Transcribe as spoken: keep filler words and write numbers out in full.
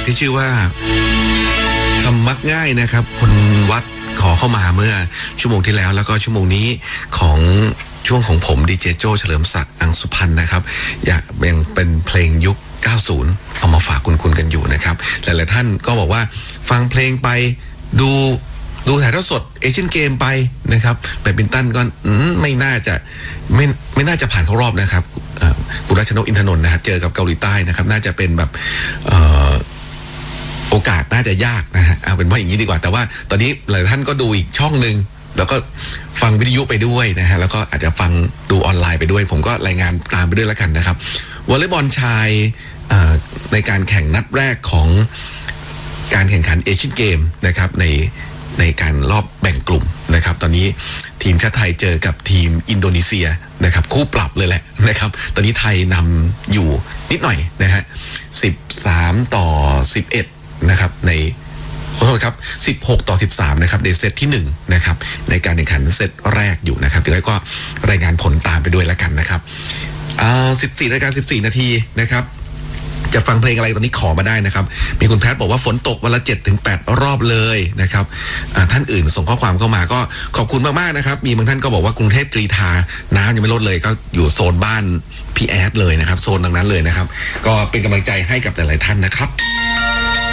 ที่ชื่อว่าคำมักง่ายนะครับคุณวัดขอเข้ามาเมื่อชั่วโมงที่แล้วแล้วก็ชั่วโมงนี้ของช่วงของผมดีเจโจเฉลิมศักดิ์อังสุพรรณนะครับอยากยังเป็นเพลงยุคเก้าสิบเอามาฝากคุณคุณกันอยู่นะครับหลายๆท่านก็บอกว่าฟังเพลงไปดูดูถ่ายทอดสดเอเชียนเกมไปนะครับแบดมินตันก็ไม่น่าจะไม่ไม่น่าจะผ่านเข้ารอบนะครับคุณรัชนกอินทนนท์นะครับเจอกับเกาหลีใต้นะครับน่าจะเป็นแบบโอกาสน่าจะยากนะฮะเอาเป็นว่าอย่างนี้ดีกว่าแต่ว่าตอนนี้หลายท่านก็ดูอีกช่องนึงแล้วก็ฟังวิทยุไปด้วยนะฮะแล้วก็อาจจะฟังดูออนไลน์ไปด้วยผมก็รายงานตามไปด้วยแล้วกันนะครับวอลเลย์บอลชายในการแข่งนัดแรกของการแข่งขันเอเชียนเกมนะครับในในการรอบแบ่งกลุ่มนะครับตอนนี้ทีมชาติไทยเจอกับทีมอินโดนีเซียนะครับคู่ปรับเลยแหละนะครับตอนนี้ไทยนำอยู่นิดหน่อยนะฮะสิบสามต่อสิบเอ็ดนะครับในขอโทษครับสิบหกต่อสิบสามนะครับในเซตที่หนึ่งนะครับในการแข่งขันเซตแรกอยู่นะครับเดี๋ยวก็รายงานผลตามไปด้วยแล้วกันนะครับอ่าสิบสี่นาฬิกาสิบสี่นาทีนะครับจะฟังเพลงอะไรตอนนี้ขอมาได้นะครับมีคุณแพทย์บอกว่าฝนตกวันละเจ็ดถึงแปดรอบเลยนะครับท่านอื่นส่งข้อความเข้ามาก็ขอบคุณมากๆนะครับมีบางท่านก็บอกว่ากรุงเทพกรีฑาน้ำยังไม่ลดเลยก็อยู่โซนบ้านพี่แอดเลยนะครับโซนดังนั้นเลยนะครับก็เป็นกำลังใจให้กับหลายๆท่านนะครับ